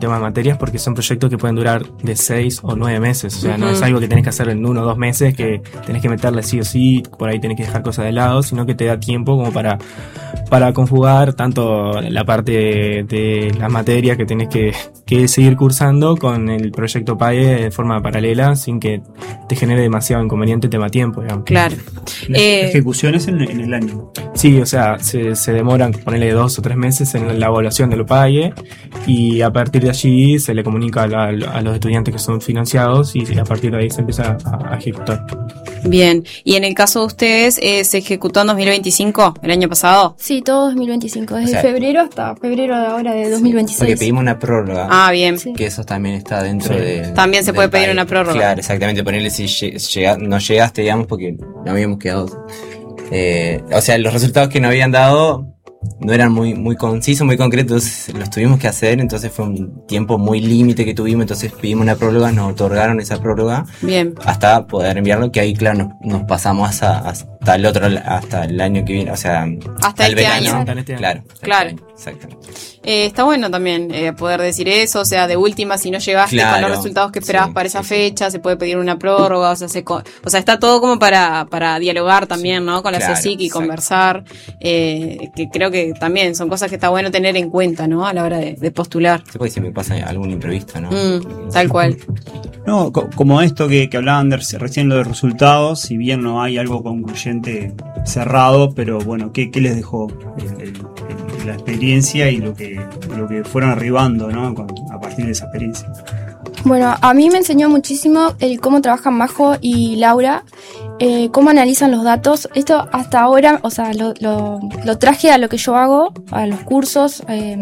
tema de materias, porque son proyectos que pueden durar de 6 o 9 meses. O sea, no es algo que tenés que hacer en 1 o 2 meses, que tenés que meterle sí o sí, por ahí tenés que dejar cosas de lado, sino que te da tiempo como para conjugar tanto la parte de las materias que tenés que seguir cursando con el proyecto PAE de forma paralela, sin que te genere demasiado inconveniente tema tiempo, digamos. Claro. La ejecución es en el año. Sí, o sea, se demoran, ponerle 2 o 3 meses en la evaluación del PAE, y a partir de allí se le comunica a los estudiantes que son financiados, y a partir de ahí se empieza a ejecutar. Bien, y en el caso de ustedes, ¿se ejecutó en 2025, el año pasado? Sí, todo 2025, desde febrero hasta febrero de ahora de 2026. Porque pedimos una prórroga. Ah, bien. Sí. Que eso también está dentro de... También se puede pedir PAE. una prórroga. Claro, exactamente, ponerle si no llegaste, digamos, porque no habíamos quedado... o sea, los resultados que nos habían dado no eran muy concisos, muy concretos, los tuvimos que hacer, entonces fue un tiempo muy límite que tuvimos, entonces pedimos una prórroga, nos otorgaron esa prórroga. Bien. Hasta poder enviarlo, que ahí, claro, nos pasamos hasta el año que viene, o sea, hasta el verano. año. Claro. Exactamente. Está bueno también poder decir eso, o sea, de última, si no llegaste con los resultados que esperabas para esa fecha, se puede pedir una prórroga, o sea, está todo como para dialogar también, ¿no? Con la CSIC y conversar, que creo que también son cosas que está bueno tener en cuenta, ¿no? A la hora de postular. Se puede decir, me pasa algún imprevisto, ¿no? Tal cual. No, como esto que hablaban recién lo de resultados, si bien no hay algo concluyente cerrado, pero bueno, ¿qué les dejó la experiencia y lo que fueron arribando, ¿no? A partir de esa experiencia? Bueno, a mí me enseñó muchísimo el cómo trabajan Majo y Laura, cómo analizan los datos. Esto hasta ahora, o sea, lo traje a lo que yo hago, a los cursos,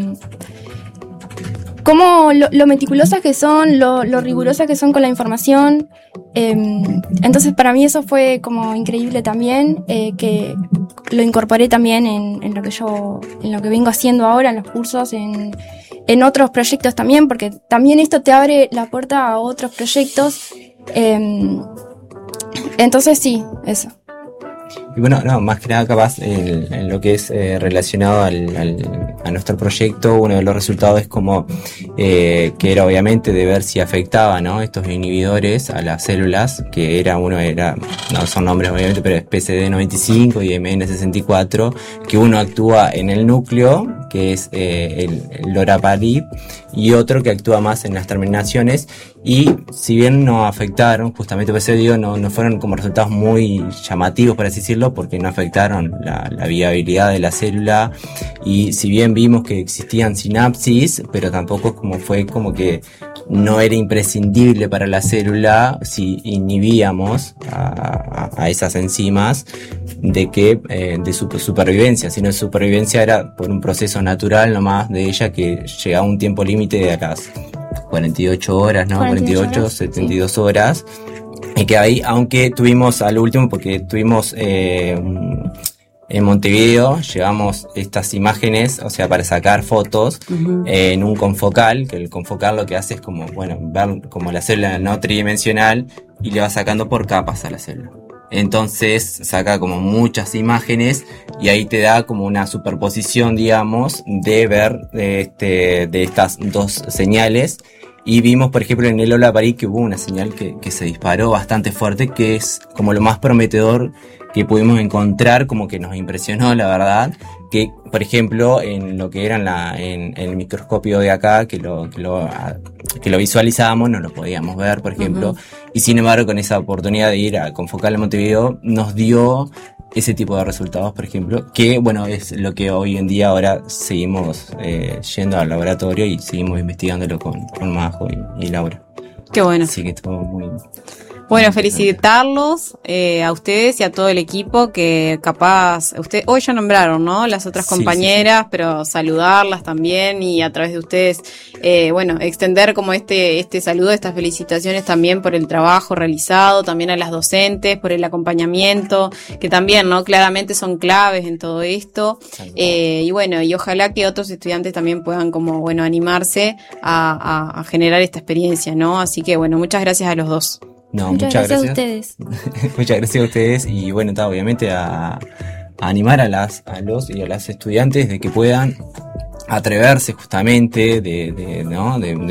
cómo lo meticulosas que son, lo rigurosas que son con la información. Entonces para mí eso fue como increíble también, que lo incorporé también en lo que vengo haciendo ahora en los cursos, en otros proyectos también, porque también esto te abre la puerta a otros proyectos. Entonces sí, eso. Y bueno, no, más que nada capaz en lo que es relacionado a nuestro proyecto, uno de los resultados es como que era obviamente de ver si afectaba, ¿no? Estos inhibidores a las células, que no son nombres obviamente, pero es PCD95 y MN64, que uno actúa en el núcleo, que es el loraparib, y otro que actúa más en las terminaciones, y si bien no afectaron, justamente por eso digo, no fueron como resultados muy llamativos, por así decirlo, porque no afectaron la viabilidad de la célula, y si bien vimos que existían sinapsis, pero tampoco fue como que no era imprescindible para la célula si inhibíamos a esas enzimas de su supervivencia, sino supervivencia era por un proceso natural nomás de ella, que llegaba a un tiempo límite de a las 48 horas, ¿no? 48, 72 horas. Y que ahí, aunque tuvimos al último, porque tuvimos en Montevideo, llevamos estas imágenes, o sea, para sacar fotos en un confocal, que el confocal lo que hace es ver como la célula no tridimensional, y le va sacando por capas a la célula. Entonces saca como muchas imágenes y ahí te da como una superposición, digamos, de ver de estas dos señales. Y vimos, por ejemplo, en el olaparib que hubo una señal que se disparó bastante fuerte, que es como lo más prometedor que pudimos encontrar, como que nos impresionó, la verdad. Que, por ejemplo, en lo que era en el microscopio de acá, que lo visualizábamos, no lo podíamos ver, por ejemplo. Y sin embargo, con esa oportunidad de ir a Confocal en Montevideo, nos dio ese tipo de resultados, por ejemplo, que bueno, es lo que hoy en día ahora seguimos yendo al laboratorio y seguimos investigándolo con Majo y Laura. Qué bueno. Así que estuvo muy... Bueno, felicitarlos a ustedes y a todo el equipo, que capaz, hoy ya nombraron, ¿no? Las otras compañeras, sí. Pero saludarlas también, y a través de ustedes, extender como este saludo, estas felicitaciones también por el trabajo realizado, también a las docentes, por el acompañamiento, que también, ¿no? Claramente son claves en todo esto, y ojalá que otros estudiantes también puedan como, animarse a generar esta experiencia, ¿no? Así que, muchas gracias a los dos. No, muchas gracias a ustedes. Muchas gracias a ustedes, y obviamente a animar a los y a las estudiantes de que puedan atreverse justamente de